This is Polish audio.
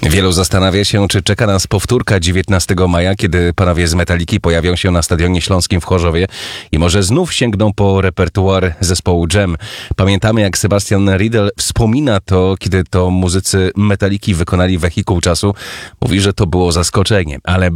Wielu zastanawia się, czy czeka nas powtórka 19 maja, kiedy panowie z Metaliki pojawią się na Stadionie Śląskim w Chorzowie i może znów sięgną po repertuar zespołu Jam. Pamiętamy, jak Sebastian Riedel wspomina to, kiedy to muzycy Metaliki wykonali Wehikuł Czasu. Mówi, że to było zaskoczenie, ale